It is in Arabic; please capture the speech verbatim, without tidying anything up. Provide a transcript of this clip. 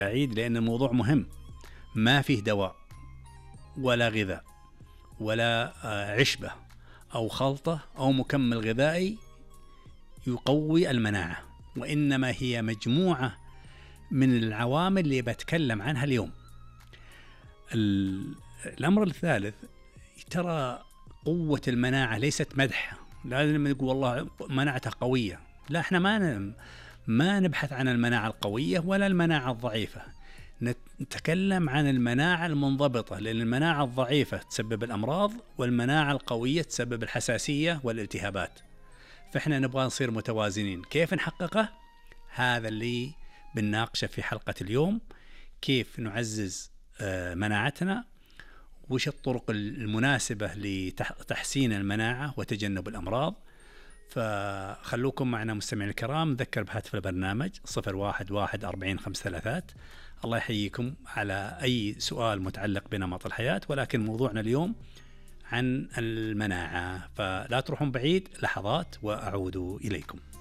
أعيد لأن الموضوع مهم. ما فيه دواء ولا غذاء ولا عشبة أو خلطة أو مكمل غذائي يقوي المناعة، وإنما هي مجموعة من العوامل اللي بتكلم عنها اليوم. الأمر الثالث، ترى قوة المناعة ليست مدح. لازم نقول والله مناعتها قوية، لا، احنا ما ما نبحث عن المناعة القوية ولا المناعة الضعيفة، نتكلم عن المناعة المنضبطة، لأن المناعة الضعيفة تسبب الأمراض والمناعة القوية تسبب الحساسية والالتهابات. فإحنا نبغى نصير متوازنين. كيف نحققه؟ هذا اللي بنناقشه في حلقة اليوم. كيف نعزز مناعتنا، وش الطرق المناسبة لتحسين المناعة وتجنب الأمراض. فخلوكم معنا مستمعين الكرام. ذكر بهاتف البرنامج صفر واحد واحد أربعين خمسة ثلاثات. الله يحييكم على أي سؤال متعلق بنمط الحياة، ولكن موضوعنا اليوم عن المناعة، فلا تروحون بعيد، لحظات وأعود إليكم.